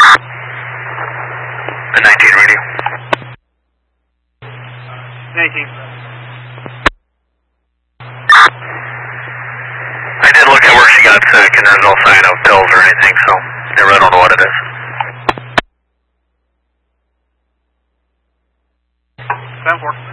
The 19 radio. 19. I did look at where she got sick, and there's no sign of pills or anything, so I really don't know what it is. 10-4.